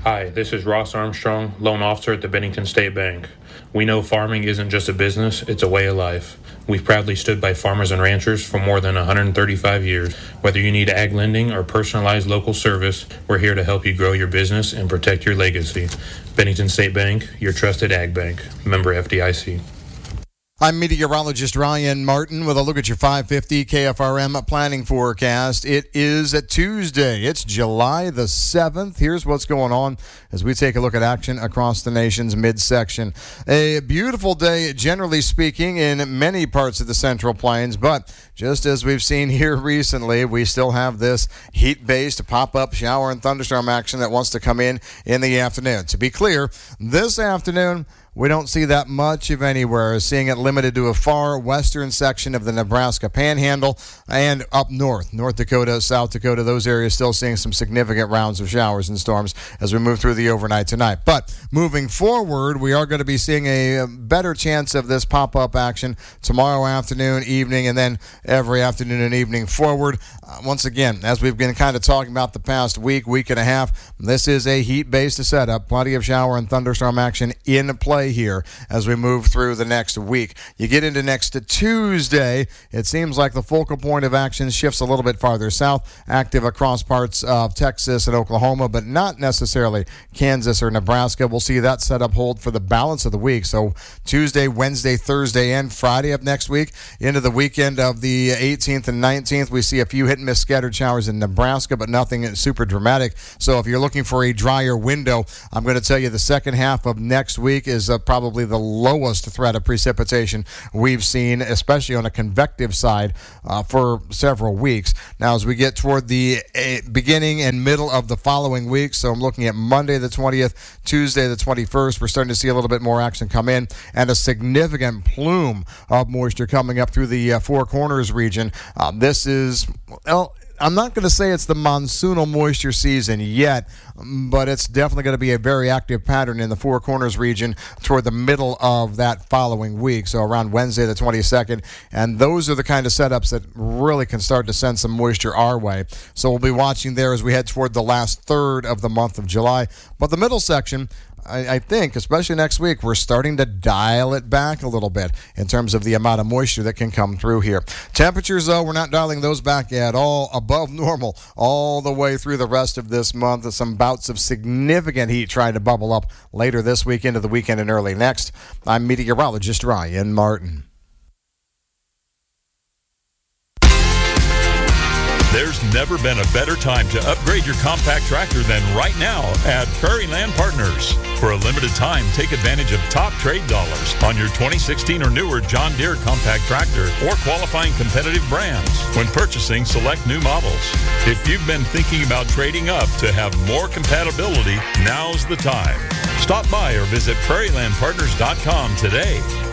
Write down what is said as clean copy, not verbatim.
Hi, this is Ross Armstrong, loan officer at the Bennington State Bank. We know farming isn't just a business, it's a way of life. We've proudly stood by farmers and ranchers for more than 135 years. Whether you need ag lending or personalized local service, we're here to help you grow your business and protect your legacy. Bennington State Bank, your trusted ag bank. Member FDIC. I'm meteorologist Ryan Martin with a look at your 550 KFRM planning forecast. It is a Tuesday. It's July the 7th. Here's what's going on as we take a look at action across the nation's midsection. A beautiful day, generally speaking, in many parts of the Central Plains, but just as we've seen here recently, we still have this heat-based pop-up shower and thunderstorm action that wants to come in the afternoon. To be clear, this afternoon, we don't see that much of anywhere, seeing it limited to a far western section of the Nebraska Panhandle and up north, North Dakota, South Dakota, those areas still seeing some significant rounds of showers and storms as we move through the overnight tonight. But moving forward, we are going to be seeing a better chance of this pop-up action tomorrow afternoon, evening, and then every afternoon and evening forward. Once again, as we've been kind of talking about the past week and a half, this is a heat-based setup. Plenty of shower and thunderstorm action in play here as we move through the next week. You get into next Tuesday, it seems like the focal point of action shifts a little bit farther south, active across parts of Texas and Oklahoma, but not necessarily Kansas or Nebraska. We'll see that setup hold for the balance of the week. So Tuesday, Wednesday, Thursday, and Friday of next week. Into the weekend of the 18th and 19th, we see a few hit-and-miss scattered showers in Nebraska, but nothing super dramatic. So if you're looking for a drier window, I'm going to tell you the second half of next week is probably the lowest threat of precipitation we've seen, especially on a convective side, for several weeks. Now, as we get toward the beginning and middle of the following week, so I'm looking at Monday the 20th, Tuesday the 21st, we're starting to see a little bit more action come in and a significant plume of moisture coming up through the Four Corners region. This is, well, I'm not going to say it's the monsoonal moisture season yet, but it's definitely going to be a very active pattern in the Four Corners region toward the middle of that following week, so around Wednesday the 22nd, and those are the kind of setups that really can start to send some moisture our way. So we'll be watching there as we head toward the last third of the month of July. But the middle section, I think, especially next week, we're starting to dial it back a little bit in terms of the amount of moisture that can come through here. Temperatures, though, we're not dialing those back at all, above normal all the way through the rest of this month. Some bouts of significant heat trying to bubble up later this week into the weekend and early next. I'm meteorologist Ryan Martin. There's never been a better time to upgrade your compact tractor than right now at Prairie Land Partners. For a limited time, take advantage of top trade dollars on your 2016 or newer John Deere compact tractor or qualifying competitive brands when purchasing select new models. If you've been thinking about trading up to have more compatibility, now's the time. Stop by or visit prairielandpartners.com today.